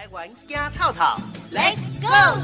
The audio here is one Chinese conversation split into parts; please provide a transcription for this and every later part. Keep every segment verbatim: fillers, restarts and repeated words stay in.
湾走透透 ，Let's go！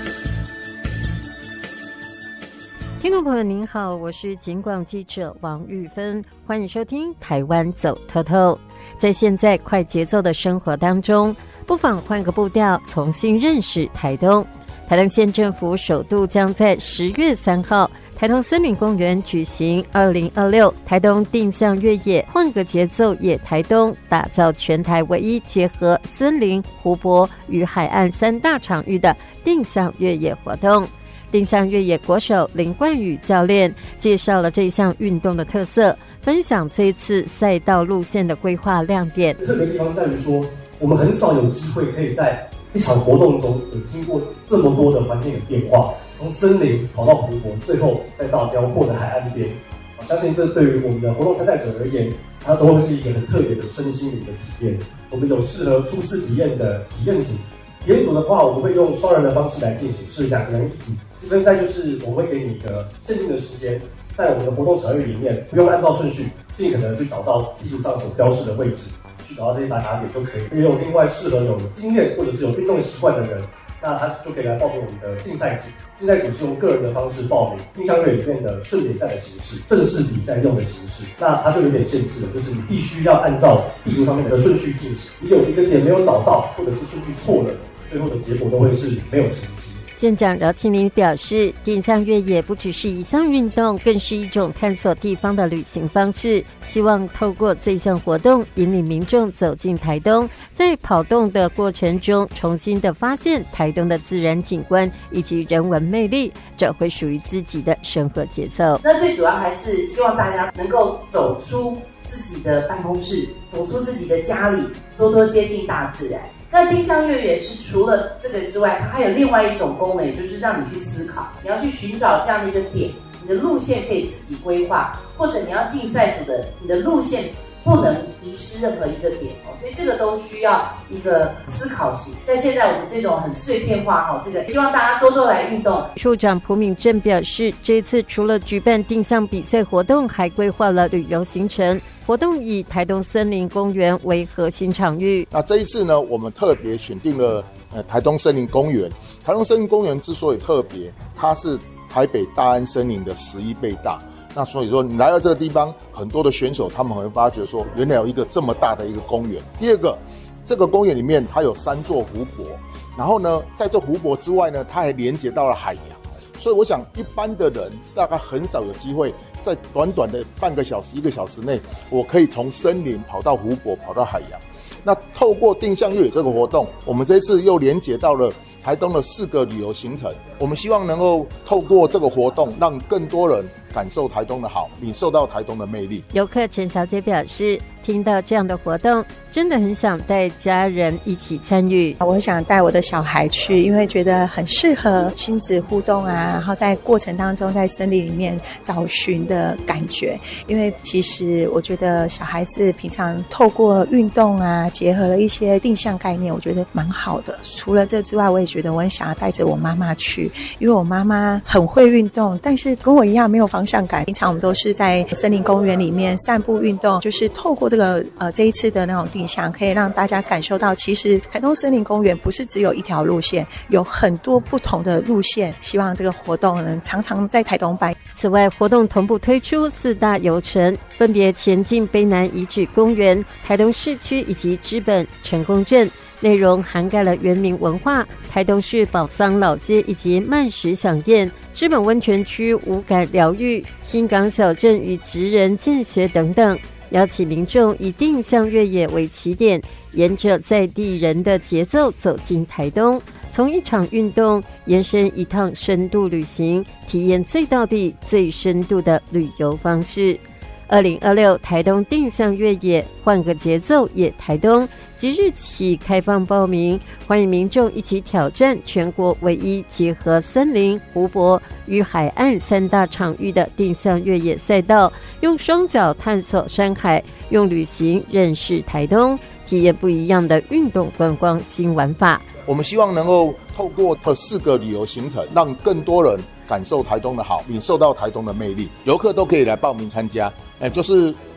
听众朋友您好，我是警广记者王玉芬，欢迎收听台湾走透透。在现在快节奏的生活当中，不妨换个步调，重新认识台东。台东县政府首度将在十月三号台东森林公园举行二零二六台东定向越野换个节奏野台东，打造全台唯一结合森林、湖泊与海岸三大场域的定向越野活动。定向越野国手林冠宇教练介绍了这项运动的特色，分享这一次赛道路线的规划亮点。 特别地方在于说，我们很少有机会可以在一场活动中有经过这么多的环境的变化，从森林跑到湖泊，最后再到辽阔的海岸边。相信这对于我们的活动参赛者而言，它都会是一个很特别的身心灵的体验。我们有适合初次体验的体验组。体验组的话，我们会用双人的方式来进行，是两个人一组。积分赛就是我们会给你一个限定的时间，在我们的活动场域里面，不用按照顺序，尽可能去找到地图上所标示的位置，去找到这些打卡点就可以。也有另外适合有经验或者是有运动习惯的人，那他就可以来报名我们的竞赛组。竞赛组是用个人的方式报名定向越野里面的顺点赛的形式，正式比赛用的形式。那它就有点限制了，就是你必须要按照地图上面的顺序进行。你有一个点没有找到，或者是顺序错了，最后的结果都会是没有成绩。 县长饶庆林表示，定向越野不只是一项运动，更是一种探索地方的旅行方式。希望透过这项活动，引领民众走进台东，在跑动的过程中，重新的发现台东的自然景观以及人文魅力，找回属于自己的生活节奏。 那最主要还是希望大家能够走出自己的办公室，走出自己的家里，多多接近大自然。那定向越野是除了这个之外，它还有另外一种功能，也就是让你去思考，你要去寻找这样的一个点，你的路线可以自己规划，或者你要竞赛组的，你的路线不能遗失任何一个点哦，所以这个都需要一个思考型。在现在我们这种很碎片化哈，这个希望大家多多来运动。 处长蒲敏正表示，这次除了举办定向比赛活动，还规划了旅游行程。活动以台东森林公园为核心场域。 那这一次呢，我们特别选定了呃台东森林公园。台东森林公园之所以特别，它是台北大安森林的十一倍大。那所以说，你来到这个地方，很多的选手他们会发觉说，原来有一个这么大的一个公园。第二个，这个公园里面它有三座湖泊，然后呢，在这湖泊之外呢，它还连接到了海洋。所以我想，一般的人大概很少有机会在短短的半个小时、一个小时内，我可以从森林跑到湖泊，跑到海洋。那透过定向越野这个活动，我们这次又连接到了台东的四个旅游行程。我们希望能够透过这个活动，让更多人感受台东的好，领受到台东的魅力。 游客陈小姐表示，听到这样的活动，真的很想带家人一起参与。 我想带我的小孩去，因为觉得很适合亲子互动啊，然后在过程当中在森林里面找寻的感觉。因为其实我觉得小孩子平常透过运动啊，结合了一些定向概念，我觉得蛮好的。除了这之外，我也觉得我很想要带着我妈妈去，因为我妈妈很会运动，但是跟我一样没有方向感。平常我们都是在森林公园里面散步运动，就是透过这个呃这一次的那种定向，可以让大家感受到，其实台东森林公园不是只有一条路线，有很多不同的路线。希望这个活动能常常在台东办。 此外，活动同步推出四大游程，分别前进卑南遗址公园、台东市区以及知本成功镇。内容涵盖了原民文化、台东市宝桑老街以及慢食飨宴、知本温泉区五感疗愈、新港小镇与职人见学等等，邀请民众以定向越野为起点，沿着在地人的节奏走进台东，从一场运动延伸一趟深度旅行，体验最到地、最深度的旅游方式。二零二六台东定向越野换个节奏野台东即日起开放报名，欢迎民众一起挑战全国唯一结合森林、湖泊与海岸三大场域的定向越野赛道，用双脚探索山海，用旅行认识台东，体验不一样的运动观光新玩法。 我们希望能够透过这四个旅游行程，让更多人感受台东的好，领受到台东的魅力。游客都可以来报名参加，哎，就是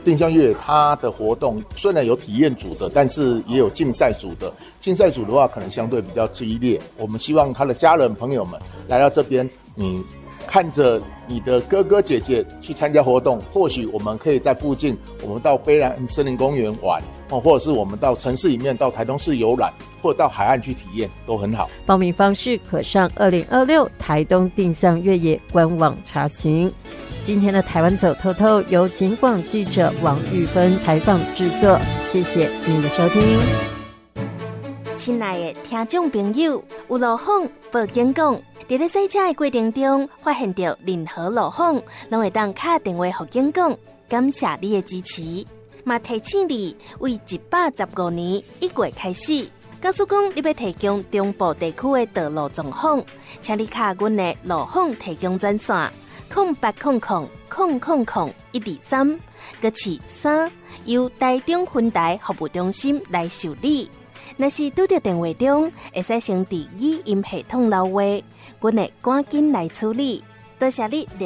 定向越野它的活动虽然有体验组的，但是也有竞赛组的。竞赛组的话可能相对比较激烈，我们希望他的家人朋友们来到这边，你看着你的哥哥姐姐去参加活动，或许我们可以在附近，我们到卑南森林公园玩，或者是我们到城市里面到台东市游览，或者到海岸去体验，都很好。 报名方式可上二零二六台东定向越野官网查询。今天的台湾走透透由警广记者王玉芬采访制作，谢谢您的收听。 亲爱的听众朋友，有路况报警讲，在咧赛车的过程中发现到任何路况，拢会当打电话给警广，感谢你的支持。嘛提醒你，为一百十五年一月开始，假使讲你要提供中部地区的道路状况，请你卡阮的路况提供专线空八空空空空空一二三，搁是三，由台中分台服务中心来受理。若是拄到电话中，会使先伫语音系统留话，阮会赶紧来处理。多谢你热